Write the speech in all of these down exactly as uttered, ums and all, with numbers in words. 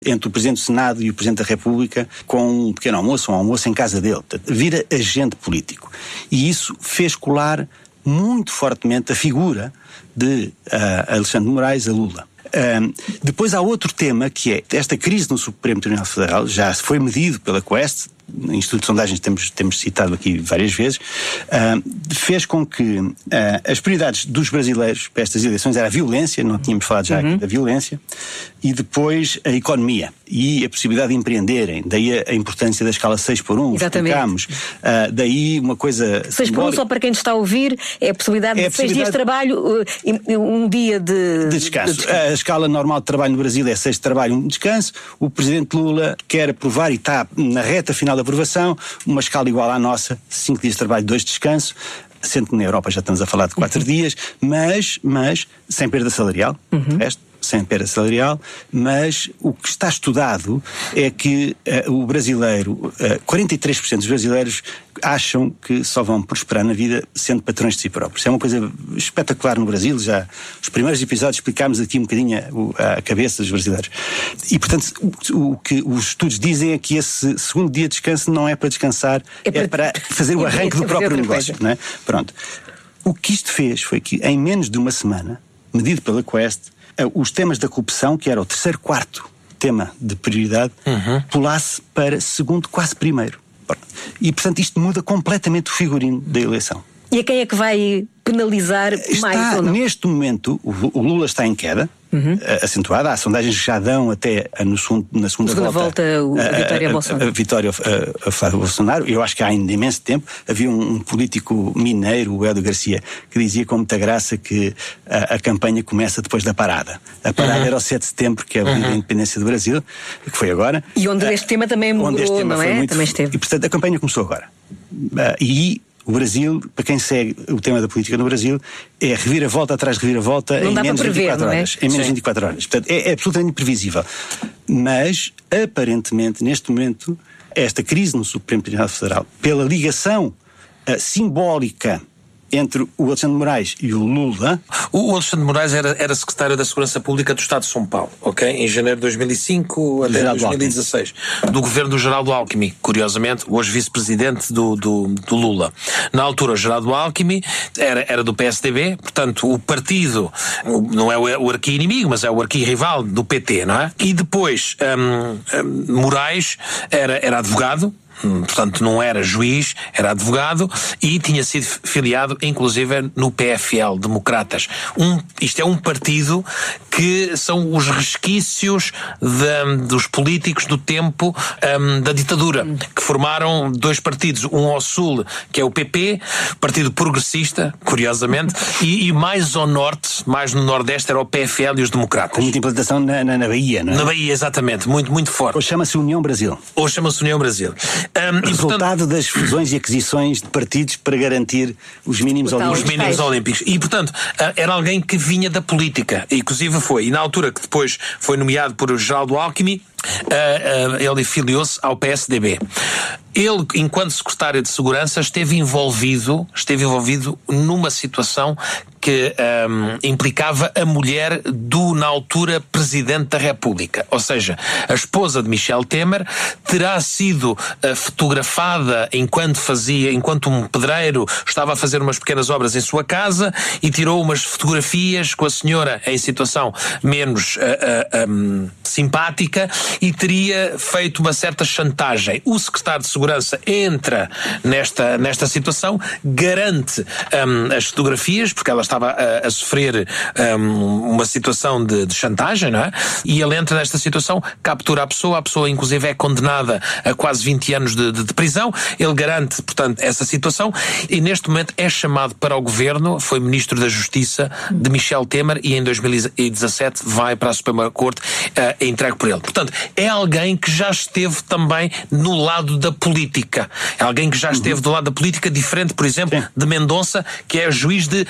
entre o Presidente do Senado e o Presidente da República com um pequeno almoço, um almoço em casa dele. Vira agente político. E isso fez colar muito fortemente a figura de uh, Alexandre de Moraes a Lula. Um, depois há outro tema que é esta crise no Supremo Tribunal Federal, já foi medido pela Quest, no Instituto de Sondagens temos, temos citado aqui várias vezes, uh, fez com que uh, as prioridades dos brasileiros para estas eleições era a violência, não tínhamos falado já uhum. aqui da violência, e depois a economia e a possibilidade de empreenderem, daí a, a importância da escala seis por um, explicámos, uh, daí uma coisa... seis por um, só para quem está a ouvir, é a possibilidade é a de seis dias de trabalho, uh, um dia de... de descanso. De descanso. A escala normal de trabalho no Brasil é seis de trabalho, um de descanso. O Presidente Lula quer aprovar, e está na reta final da aprovação, uma escala igual à nossa, cinco dias de trabalho, dois de descanso, sendo que na Europa já estamos a falar de quatro uhum. dias, mas, mas sem perda salarial, uhum. resto, sem perda salarial, mas o que está estudado é que uh, o brasileiro, uh, quarenta e três por cento dos brasileiros acham que só vão prosperar na vida sendo patrões de si próprios. É uma coisa espetacular no Brasil, já os primeiros episódios explicámos aqui um bocadinho a, a cabeça dos brasileiros. E, portanto, o, o que os estudos dizem é que esse segundo dia de descanso não é para descansar, é para, é para fazer o arranque do próprio negócio. Não é? Pronto. O que isto fez foi que, em menos de uma semana, medido pela Quest, os temas da corrupção, que era o terceiro, quarto tema de prioridade, uhum. pulasse para segundo, quase primeiro. E, portanto, isto muda completamente o figurino da eleição. E a quem é que vai penalizar está, mais ou não? Neste momento, o, o Lula está em queda, uhum. acentuada. Há sondagens que já dão até no segundo, na segunda, segunda volta, volta a, a vitória a, Bolsonaro. A, a vitória a, a Flávio Bolsonaro. Eu acho que há ainda imenso tempo. Havia um, um político mineiro, o Hélio Garcia, que dizia com muita graça que a, a campanha começa depois da parada. A parada uhum. era o sete de setembro, que é o dia uhum. da independência do Brasil, que foi agora. E onde uh, este tema também mudou, onde este tema não é? Muito, também esteve. E, portanto, a campanha começou agora. Uh, e o Brasil, para quem segue o tema da política no Brasil, é reviravolta atrás de reviravolta em menos de vinte e quatro horas. Em menos de vinte e quatro horas. Portanto, é, é absolutamente previsível. Mas, aparentemente, neste momento, esta crise no Supremo Tribunal Federal, pela ligação uh, simbólica entre o Alexandre de Moraes e o Lula... O Alexandre de Moraes era, era secretário da Segurança Pública do Estado de São Paulo, ok? Em janeiro de dois mil e cinco até dois mil e dezasseis. Do governo do Geraldo Alckmin, curiosamente, hoje vice-presidente do, do, do Lula. Na altura, o Geraldo Alckmin era, era do P S D B, portanto, o partido não é o, o arqui-inimigo, mas é o arqui-rival do P T, não é? E depois, um, um, Moraes era, era advogado, portanto não era juiz, era advogado e tinha sido filiado inclusive no P F L, Democratas. Um, isto é um partido que são os resquícios de, dos políticos do tempo um, da ditadura, que formaram dois partidos, um ao sul, que é o P P, Partido Progressista, curiosamente, e, e mais ao norte, mais no nordeste, era o P F L e os Democratas. Com muita implantação na, na, na Bahia, não é? Na Bahia, exatamente, muito, muito forte. Ou chama-se União Brasil. Ou chama-se União Brasil. Um, Resultado e, portanto, das fusões e aquisições de partidos para garantir os mínimos olímpicos. Os mínimos olímpicos. E, portanto, era alguém que vinha da política. E, inclusive, foi. E na altura que depois foi nomeado por Geraldo Alckmin, Uh, uh, ele filiou-se ao P S D B. Ele, enquanto secretário de Segurança, esteve envolvido, esteve envolvido numa situação que um, implicava a mulher do, na altura, Presidente da República. Ou seja, a esposa de Michel Temer terá sido uh, fotografada enquanto fazia, enquanto um pedreiro estava a fazer umas pequenas obras em sua casa e tirou umas fotografias com a senhora em situação menos uh, uh, um, simpática e teria feito uma certa chantagem. O secretário de Segurança entra nesta, nesta situação, garante um, as fotografias, porque ela estava a, a sofrer um, uma situação de, de chantagem, não é? E ele entra nesta situação, captura a pessoa, a pessoa inclusive é condenada a quase vinte anos de, de, de prisão, ele garante, portanto, essa situação e neste momento é chamado para o governo, foi Ministro da Justiça de Michel Temer e em dois mil e dezassete vai para a Suprema Corte uh, entregue por ele. Portanto, é alguém que já esteve também no lado da política. É alguém que já esteve uhum. do lado da política, diferente, por exemplo, Sim. de Mendonça, que é juiz de, de carreira.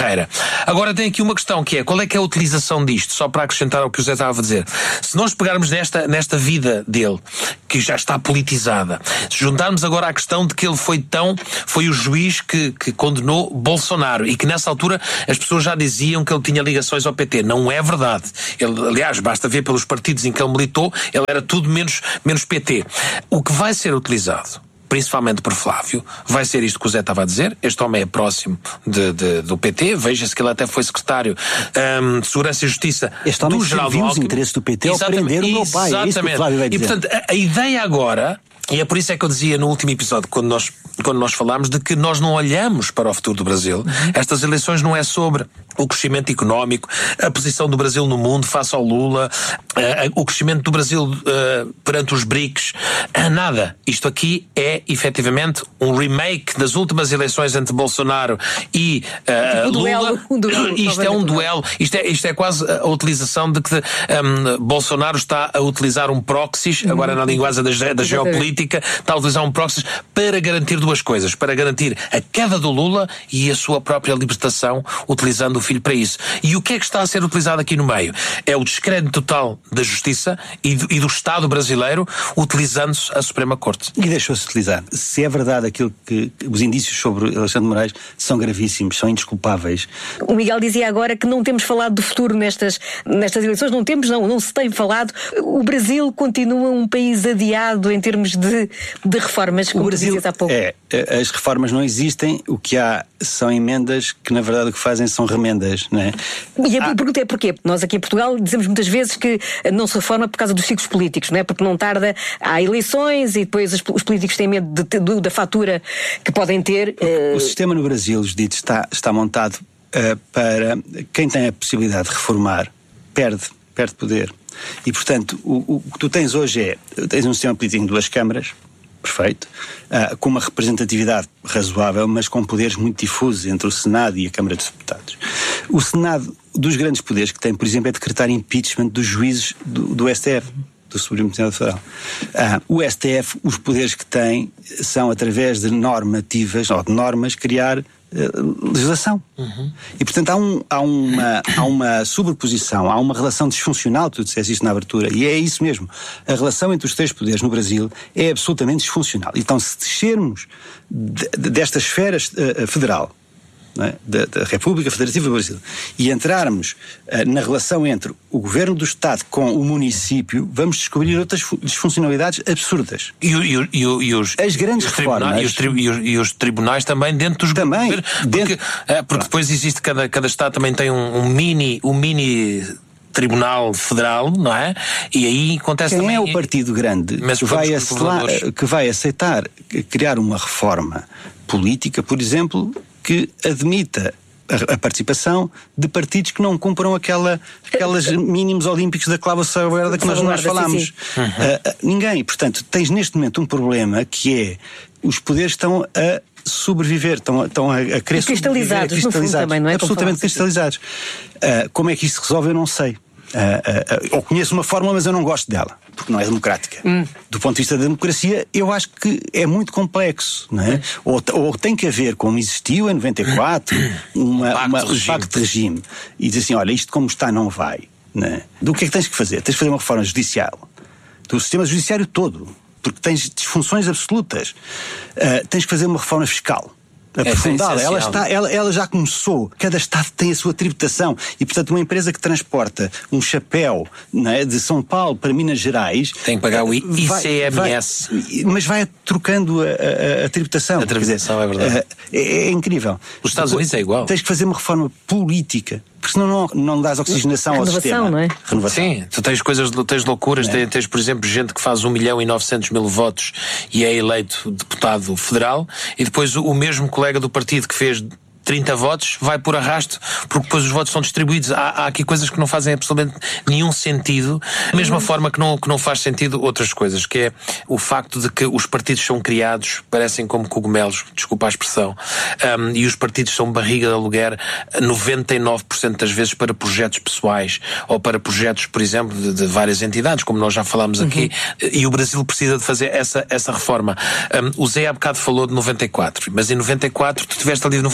carreira. Agora tem aqui uma questão que é, qual é que é a utilização disto? Só para acrescentar ao que o José estava a dizer. Se nós pegarmos nesta, nesta vida dele, que já está politizada, se juntarmos agora à questão de que ele foi tão, foi o juiz que, que condenou Bolsonaro e que nessa altura as pessoas já diziam que ele tinha ligações ao P T. Não é verdade. Ele, aliás, basta ver pelos partidos em que ele militou, ele era tudo menos, menos P T. O que vai ser utilizado, principalmente por Flávio, vai ser isto que o Zé estava a dizer. Este homem é próximo de, de, do P T, veja-se que ele até foi secretário um, de Segurança e Justiça este homem do Geraldo serviu Alckmin. Os interesses do P T ao prender o meu pai. É isso que o Flávio vai dizer. E portanto, a, a ideia agora, e é por isso é que eu dizia no último episódio, quando nós, quando nós falámos de que nós não olhamos para o futuro do Brasil, estas eleições não é sobre o crescimento económico, a posição do Brasil no mundo face ao Lula, uh, o crescimento do Brasil uh, perante os BRICS, uh, nada. Isto aqui é, efetivamente, um remake das últimas eleições entre Bolsonaro e uh, o duelo, Lula. O duelo, isto é um duelo, isto é, isto é quase a utilização de que um, Bolsonaro está a utilizar um proxies, uhum. agora na linguagem da, da geopolítica, está a utilizar um proxies para garantir duas coisas, para garantir a queda do Lula e a sua própria libertação, utilizando o filho para isso. E o que é que está a ser utilizado aqui no meio? É o descrédito total da justiça e do, e do Estado brasileiro, utilizando-se a Suprema Corte. E deixou-se utilizar. Se é verdade aquilo que os indícios sobre Alexandre de Moraes são gravíssimos, são indesculpáveis. O Miguel dizia agora que não temos falado do futuro nestas, nestas eleições. Não temos, não, não se tem falado. O Brasil continua um país adiado em termos de, de reformas, como o Brasil dizias há pouco. É, as reformas não existem, o que há são emendas que na verdade o que fazem são remendas. Não é? E a pergunta é porquê? Nós aqui em Portugal dizemos muitas vezes que não se reforma por causa dos ciclos políticos, não é? Porque não tarda, há eleições e depois os políticos têm medo de, de, da fatura que podem ter. Uh... O sistema no Brasil, Judite, está, está montado uh, para quem tem a possibilidade de reformar, perde, perde poder. E portanto, o, o que tu tens hoje é, tens um sistema político em duas câmaras, perfeito, uh, com uma representatividade razoável, mas com poderes muito difusos entre o Senado e a Câmara dos Deputados. O Senado, dos grandes poderes que tem, por exemplo, é decretar impeachment dos juízes do, do S T F, do Supremo Tribunal Federal. Uh, o S T F, os poderes que tem são, através de normativas, ou de normas, criar uh, legislação. Uhum. E, portanto, há, um, há, uma, há uma sobreposição, há uma relação disfuncional, tu disseste isso na abertura, e é isso mesmo. A relação entre os três poderes no Brasil é absolutamente disfuncional. Então, se descermos de, de, desta esfera uh, federal, é? Da, da República Federativa do Brasil, e entrarmos uh, na relação entre o governo do Estado com o município, vamos descobrir outras disfuncionalidades absurdas. E, e, e, e os, As grandes os reformas... E os, tri, e, os, e os tribunais também dentro dos também, governos. Porque, dentro, é, porque depois existe, cada, cada Estado também tem um, um mini... Um mini Tribunal Federal, não é? E aí acontece Quem também... Quem é o partido grande que vai, acelar, que vai aceitar criar uma reforma política, por exemplo, que admita a, a participação de partidos que não cumpram aquela, aquelas mínimos olímpicos da cláusula salvaguarda que nós, nós falámos? Uhum. Uh, uh, ninguém. Portanto, tens neste momento um problema que é os poderes estão a sobreviver, estão, estão a, a querer cristalizados, sobreviver, cristalizados, no fundo também, não é? Absolutamente cristalizados. Uh, como é que isso se resolve, eu não sei. Uh, uh, uh, eu conheço uma fórmula, mas eu não gosto dela, porque não é democrática. Hum. Do ponto de vista da democracia, eu acho que é muito complexo, não é? Ou, ou tem que haver, como existiu em noventa e quatro, uma, pacto uma, de um pacto de regime, e diz assim, olha, isto como está não vai. Não é? Do que é que tens que fazer? Tens que fazer uma reforma judicial, do sistema judiciário todo, porque tens disfunções absolutas. Uh, tens que fazer uma reforma fiscal aprofundada. É ela, está, ela, ela já começou. Cada Estado tem a sua tributação. E, portanto, uma empresa que transporta um chapéu, não é, de São Paulo para Minas Gerais tem que pagar o I C M S. Vai, vai, mas vai trocando a, a, a tributação. A tributação, dizer, é verdade. É, é incrível. Os Estados Unidos é igual. Tens que fazer uma reforma política, porque senão não, não dás oxigenação Renovação, ao sistema. Não é? Renovação. Sim, tu tens coisas, tens loucuras, é. tens, tens, por exemplo, gente que faz um milhão e novecentos mil votos e é eleito deputado federal, e depois o, o mesmo colega do partido que fez trinta votos, vai por arrasto, porque depois os votos são distribuídos. Há, há aqui coisas que não fazem absolutamente nenhum sentido, da mesma forma que não, que não faz sentido outras coisas, que é o facto de que os partidos são criados, parecem como cogumelos, desculpa a expressão, um, e os partidos são barriga de aluguer noventa e nove por cento das vezes para projetos pessoais, ou para projetos, por exemplo, de, de várias entidades, como nós já falámos aqui, uhum. E o Brasil precisa de fazer essa, essa reforma. Um, o Zé há bocado falou de noventa e quatro, mas em noventa e quatro, tu tiveste ali de noventa e quatro, noventa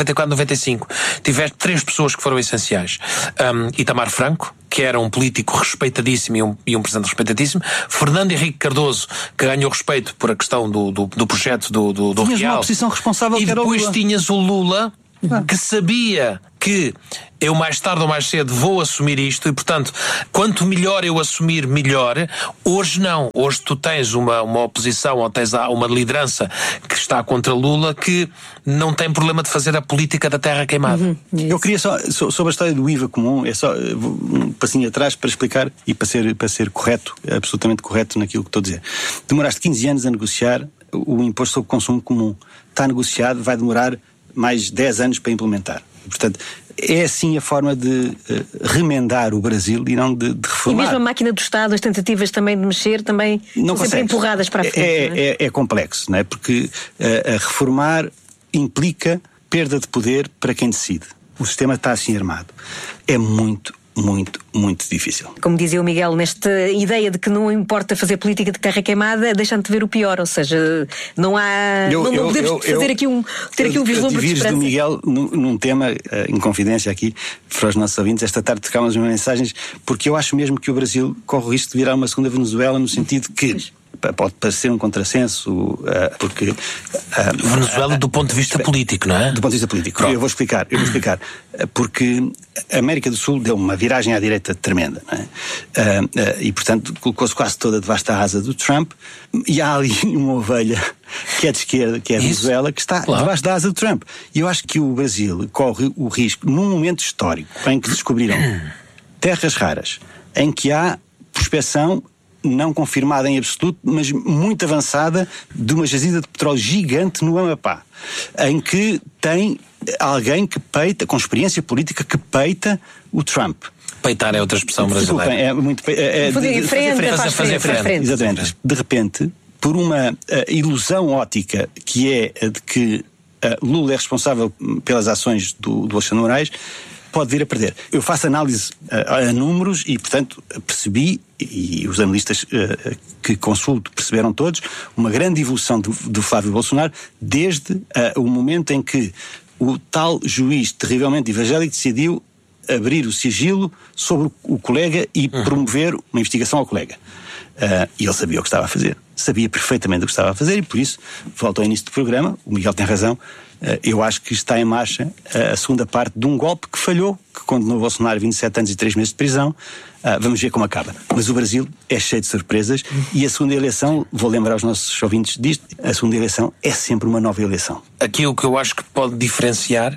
noventa e cinco, tiveste três pessoas que foram essenciais. Um, Itamar Franco, que era um político respeitadíssimo e um, e um presidente respeitadíssimo. Fernando Henrique Cardoso, que ganhou respeito por a questão do, do, do projeto do, do, do Tinhas Real. uma oposição responsável e que era o Lula. depois tinhas o Lula, que sabia que eu mais tarde ou mais cedo vou assumir isto e, portanto, quanto melhor eu assumir, melhor. Hoje não. Hoje tu tens uma, uma oposição ou tens uma liderança que está contra Lula que não tem problema de fazer a política da terra queimada. Uhum, eu queria só, sobre a história do I V A comum, é só um passinho atrás para explicar e para ser, para ser correto, absolutamente correto naquilo que estou a dizer. Demoraste quinze anos a negociar o imposto sobre consumo comum. Está negociado, vai demorar mais dez anos para implementar. Portanto, é assim a forma de uh, remendar o Brasil e não de, de reformar. E mesmo a máquina do Estado, as tentativas também de mexer, também não são sempre empurradas para a frente. É, não é? é, é complexo, não é? Porque uh, a reformar implica perda de poder para quem decide. O sistema está assim armado. É muito, muito, muito difícil. Como dizia o Miguel, nesta ideia de que não importa fazer política de terra queimada, deixando de ver o pior, ou seja, não há. Eu, não, não eu, podemos eu, fazer eu, aqui um, ter aqui um vislumbre de esperança. do Miguel num, num tema, uh, em confidência aqui, para os nossos ouvintes, esta tarde trocámos umas mensagens, porque eu acho mesmo que o Brasil corre o risco de virar uma segunda Venezuela, no sentido que. Pode parecer um contrassenso, uh, porque... Uh, Venezuela uh, do ponto de vista uh, político, não é? Do ponto de vista político. Pronto. Eu vou explicar, eu vou explicar. Uh, porque a América do Sul deu uma viragem à direita tremenda, não é? Uh, uh, e, portanto, colocou-se quase toda debaixo da asa do Trump, e há ali uma ovelha que é de esquerda, que é a Venezuela, que está claro. debaixo da asa do Trump. E eu acho que o Brasil corre o risco, num momento histórico, em que descobriram terras raras, em que há prospecção não confirmada em absoluto, mas muito avançada, de uma jazida de petróleo gigante no Amapá, em que tem alguém que peita, com experiência política, que peita o Trump. Peitar é outra expressão brasileira. Desculpem, é muito... É, é, fazer, de, frente, fazer, fazer, fazer frente, frente. Exatamente. De repente, por uma uh, ilusão ótica, que é a de que uh, Lula é responsável pelas ações do, do Alexandre Moraes, pode vir a perder. Eu faço análise uh, a números e, portanto, percebi, e os analistas uh, que consulto perceberam todos, uma grande evolução do, do Flávio Bolsonaro desde uh, o momento em que o tal juiz terrivelmente evangélico decidiu abrir o sigilo sobre o, o colega e uhum. promover uma investigação ao colega. Uh, e ele sabia o que estava a fazer. Sabia perfeitamente o que estava a fazer e, por isso, volto ao início do programa, o Miguel tem razão, uh, eu acho que está em marcha uh, a segunda parte de um golpe que falhou, que condenou Bolsonaro a vinte e sete anos e três meses de prisão. Uh, vamos ver como acaba. Mas o Brasil é cheio de surpresas e a segunda eleição, vou lembrar aos nossos ouvintes disto, a segunda eleição é sempre uma nova eleição. Aqui o que eu acho que pode diferenciar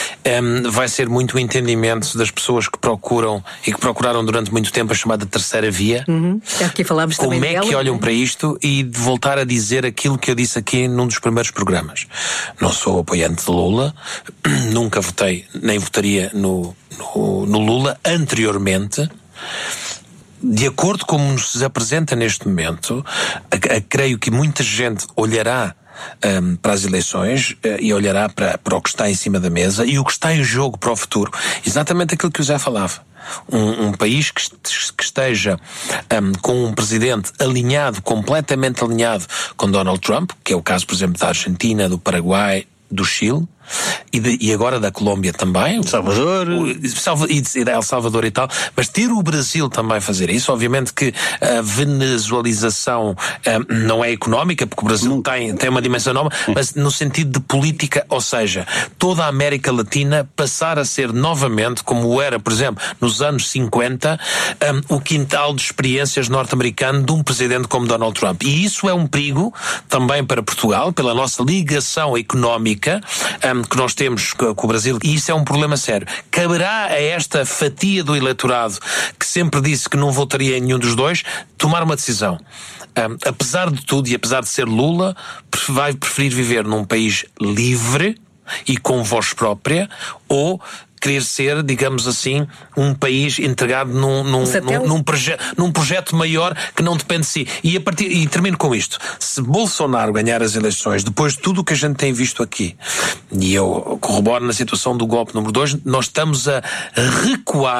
Um, vai ser muito o entendimento das pessoas que procuram e que procuraram durante muito tempo a chamada terceira via. Uhum. Aqui falámos Como também é dela, que olham né? para isto e de voltar a dizer aquilo que eu disse aqui num dos primeiros programas. Não sou apoiante de Lula, nunca votei, nem votaria no, no, no Lula anteriormente. De acordo com como nos apresenta neste momento, a, a, creio que muita gente olhará Um, para as eleições uh, e olhará para, para o que está em cima da mesa e o que está em jogo para o futuro. Exatamente aquilo que o Zé falava. Um, um país que, que esteja um, com um presidente alinhado, completamente alinhado com Donald Trump, que é o caso, por exemplo, da Argentina, do Paraguai, do Chile e, de, e agora da Colômbia também, Salvador o, o, e de El Salvador e tal, mas ter o Brasil também fazer isso, obviamente que a venezualização um, não é económica, porque o Brasil tem, tem uma dimensão nova, mas no sentido de política, ou seja, toda a América Latina passar a ser novamente, como era, por exemplo, nos anos cinquenta, um, o quintal de experiências norte-americano de um presidente como Donald Trump. E isso é um perigo também para Portugal, pela nossa ligação económica um, que nós temos com o Brasil, e isso é um problema sério. Caberá a esta fatia do eleitorado que sempre disse que não votaria em nenhum dos dois tomar uma decisão. Um, apesar de tudo e apesar de ser Lula, vai preferir viver num país livre e com voz própria, ou querer ser, digamos assim, um país integrado num, num, num, num, proje num projeto maior que não depende de si. E, a partir, e termino com isto. Se Bolsonaro ganhar as eleições, depois de tudo o que a gente tem visto aqui, e eu corroboro na situação do golpe número dois, nós estamos a recuar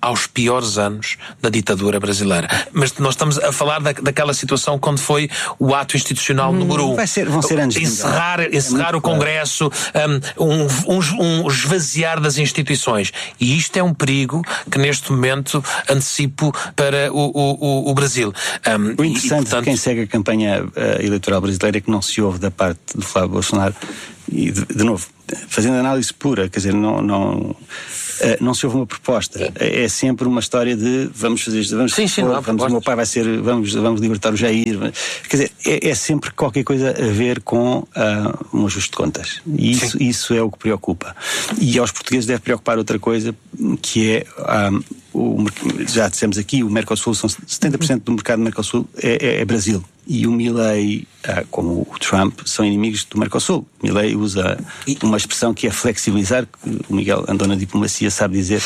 aos piores anos da ditadura brasileira. Mas nós estamos a falar da, daquela situação quando foi o ato institucional hum, número um. Vai ser, vão ser anos encerrar, de encerrar é o Congresso, um, um, um, um esvaziar das instituições. E isto é um perigo que neste momento antecipo para o, o, o Brasil. Um, o interessante, e, portanto, quem segue a campanha uh, eleitoral brasileira, é que não se ouve da parte do Flávio Bolsonaro, e de, de novo, fazendo análise pura, quer dizer, não, não, não se ouve uma proposta. É, é sempre uma história de vamos fazer isto, vamos, sim, sim, pôr, vamos o meu pai vai ser, vamos, vamos libertar o Jair. Quer dizer, é, é sempre qualquer coisa a ver com uh, um ajuste de contas. E isso, isso é o que preocupa. E aos portugueses deve preocupar outra coisa, que é, um, o, já dissemos aqui, o Mercosul, são setenta por cento do mercado do Mercosul é, é, é Brasil. E o Milei, como o Trump, são inimigos do Mercosul. O Milei usa uma expressão que é flexibilizar, que o Miguel andou na diplomacia, sabe dizer,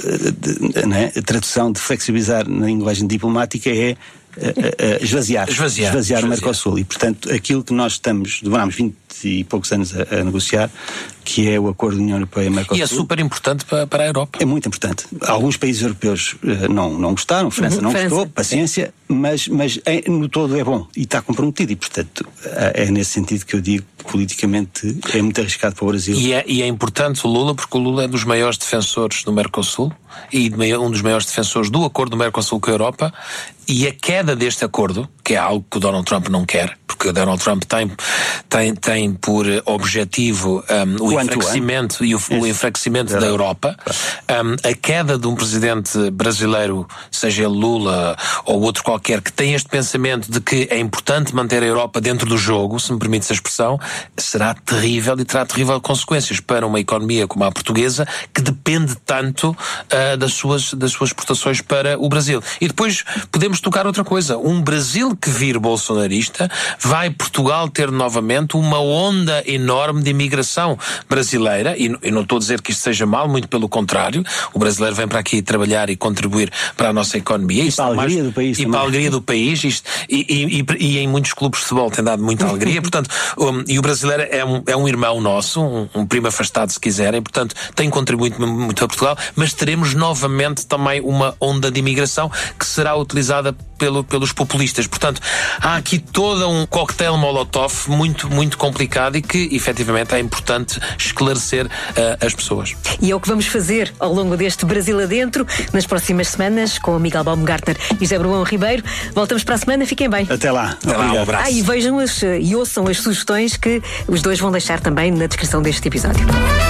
né? A tradução de flexibilizar na linguagem diplomática é Uh, uh, esvaziar, esvaziar, esvaziar o Mercosul. E, portanto, aquilo que nós estamos, demorámos vinte e poucos anos a, a negociar, que é o acordo da União Europeia-Mercosul. E é super importante para, para a Europa. É muito importante. Alguns países europeus uh, não, não gostaram, a França uhum, não França. gostou, paciência, mas, mas é, no todo é bom e está comprometido. E, portanto, uh, é nesse sentido que eu digo que politicamente é muito arriscado para o Brasil. E é, e é importante o Lula, porque o Lula é dos maiores defensores do Mercosul e um dos maiores defensores do acordo do Mercosul com a Europa. E a queda deste acordo, que é algo que o Donald Trump não quer, porque o Donald Trump tem, tem, tem por objetivo um, o enfraquecimento e o, o enfraquecimento da Europa. Um, a queda de um presidente brasileiro, seja ele Lula ou outro qualquer, que tem este pensamento de que é importante manter a Europa dentro do jogo, se me permite essa expressão, será terrível e terá terríveis consequências para uma economia como a portuguesa, que depende tanto uh, das suas, das suas exportações para o Brasil. E depois podemos tocar outra coisa. Um Brasil que vir bolsonarista, vai Portugal ter novamente uma onda enorme de imigração brasileira, e, e não estou a dizer que isto seja mal, muito pelo contrário. O brasileiro vem para aqui trabalhar e contribuir para a nossa economia. E para a alegria do país. E para a alegria do país. Isto, e, e, e, e em muitos clubes de futebol tem dado muita alegria. Portanto, um, e o brasileiro é um, é um irmão nosso, um, um primo afastado, se quiserem. Portanto, tem contribuído muito a Portugal, mas teremos novamente também uma onda de imigração que será utilizada Pelo, pelos populistas. Portanto, há aqui todo um coquetel molotov muito, muito complicado e que, efetivamente, é importante esclarecer uh, as pessoas. E é o que vamos fazer ao longo deste Brasil Adentro, nas próximas semanas, com o Miguel Baumgartner e José Bruão Ribeiro. Voltamos para a semana, fiquem bem. Até lá. Até lá, um abraço. Ah, e vejam as, e ouçam as sugestões que os dois vão deixar também na descrição deste episódio.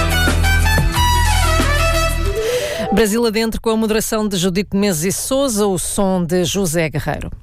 Brasil Adentro, com a moderação de Judite Menezes e Sousa, o som de José Guerreiro.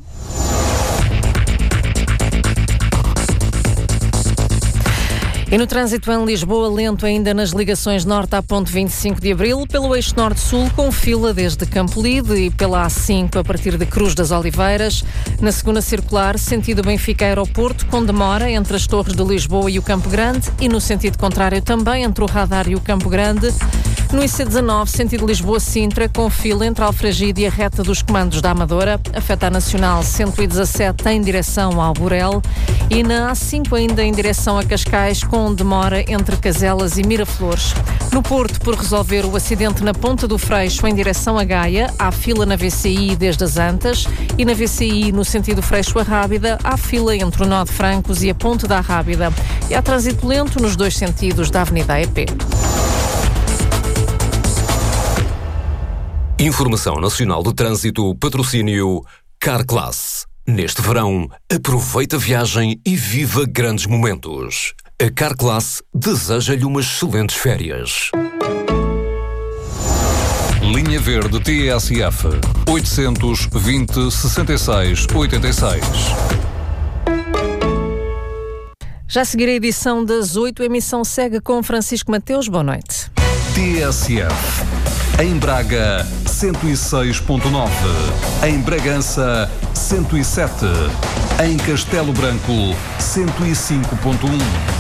E no trânsito em Lisboa, lento ainda nas ligações norte à ponte vinte e cinco de Abril, pelo eixo norte-sul, com fila desde Campolide e pela A cinco a partir de Cruz das Oliveiras. Na segunda circular, sentido Benfica-Aeroporto, com demora entre as Torres de Lisboa e o Campo Grande, e no sentido contrário também entre o Radar e o Campo Grande. No I C dezanove, sentido Lisboa-Sintra, com fila entre Alfragide e a reta dos comandos da Amadora, afeta a Nacional cento e dezassete em direção ao Burel, e na A cinco ainda em direção a Cascais, com demora entre Caselas e Miraflores. No Porto, por resolver o acidente na Ponta do Freixo em direção a Gaia, há fila na V C I desde as Antas, e na V C I no sentido Freixo a Rábida, há fila entre o Nó de Francos e a Ponte da Rábida. E há trânsito lento nos dois sentidos da Avenida E P. Informação Nacional do Trânsito, patrocínio Carclass. Neste verão, aproveita a viagem e viva grandes momentos. A Carclass deseja-lhe umas excelentes férias. Linha Verde T S F oitocentos, vinte, sessenta e seis, oitenta e seis. Já a seguir a edição das oito, a emissão segue com Francisco Mateus. Boa noite. T S F. Em Braga, cento e seis ponto nove. Em Bragança, cento e sete. Em Castelo Branco, cento e cinco ponto um.